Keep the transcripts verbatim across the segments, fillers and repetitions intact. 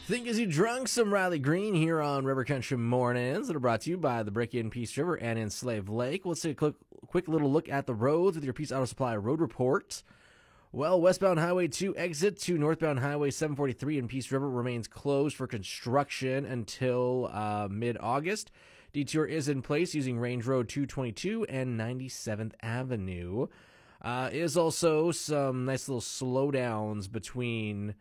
Think as you drunk some Riley Green here on River Country Mornings that are brought to you by the Brick in Peace River and in Slave Lake. Let's take a quick, quick little look at the roads with your Peace Auto Supply road report. Well, westbound Highway two exit to northbound Highway seven forty-three in Peace River remains closed for construction until uh, mid-August. Detour is in place using Range Road two twenty-two and ninety-seventh Avenue. Uh, is also some nice little slowdowns between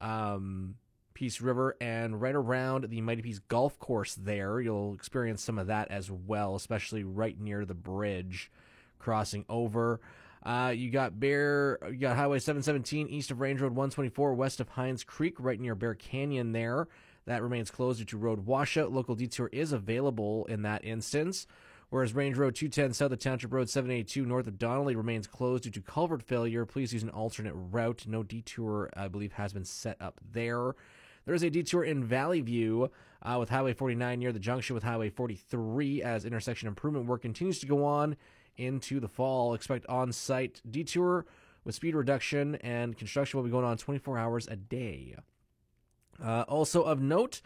um, Peace River and right around the Mighty Peace Golf Course there. You'll experience some of that as well, especially right near the bridge crossing over. Uh, you got Bear, you got Highway seven seventeen east of Range Road one twenty-four west of Hines Creek right near Bear Canyon there. That remains closed due to road washout. Local detour is available in that instance. Whereas Range Road two ten south of Township Road seven eighty-two north of Donnelly remains closed due to culvert failure. Please use an alternate route. No detour, I believe, has been set up there. There is a detour in Valley View uh, with Highway forty-nine near the junction with Highway forty-three as intersection improvement work continues to go on into the fall. Expect on-site detour with speed reduction, and construction will be going on twenty-four hours a day. Uh, also of note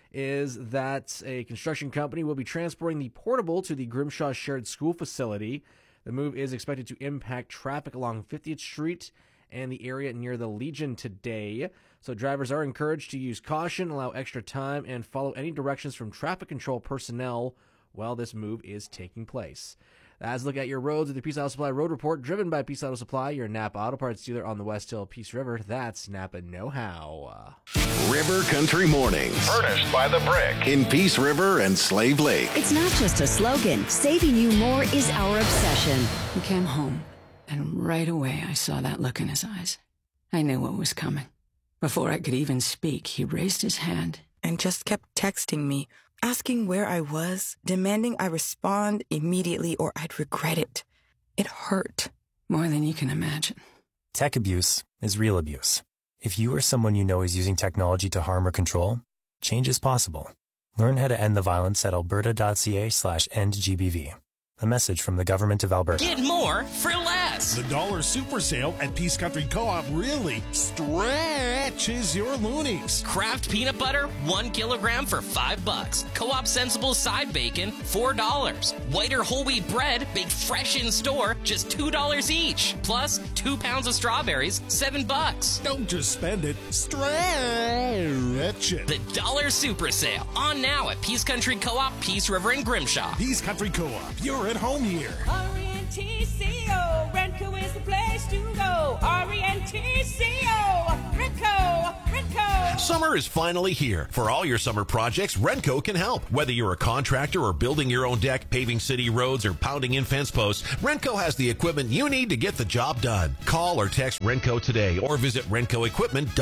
is that a construction company will be transporting the portable to the Grimshaw Shared School facility. The move is expected to impact traffic along fiftieth Street and the area near the Legion today. So drivers are encouraged to use caution, allow extra time, and follow any directions from traffic control personnel while this move is taking place. As look at your roads with the Peace Auto Supply Road Report, driven by Peace Auto Supply, your Napa Auto Parts dealer on the West Hill Peace River. That's Napa Know-How. River Country Mornings. Furnished by the Brick in Peace River and Slave Lake. It's not just a slogan. Saving you more is our obsession. He came home, and right away I saw that look in his eyes. I knew what was coming. Before I could even speak, he raised his hand and just kept texting me, asking where I was, demanding I respond immediately or I'd regret it. It hurt. More than you can imagine. Tech abuse is real abuse. If you or someone you know is using technology to harm or control, change is possible. Learn how to end the violence at alberta.ca slash endgbv. A message from the Government of Alberta. Get more for less. The Dollar Super Sale at Peace Country Co-op really stretches your loonies. Kraft peanut butter, one kilogram for five bucks. Co-op Sensible side bacon, four dollars. Whiter whole wheat bread, baked fresh in store, just two dollars each. Plus, two pounds of strawberries, seven bucks. Don't just spend it, stretch it. The Dollar Super Sale, on now at Peace Country Co-op, Peace River and Grimshaw. Peace Country Co-op, you're at home here. R E N T C O, Renco is the place to go. R E N T C O, Renco, Renco. Summer is finally here. For all your summer projects, Renco can help. Whether you're a contractor or building your own deck, paving city roads, or pounding in fence posts, Renco has the equipment you need to get the job done. Call or text Renco today or visit renco equipment dot com.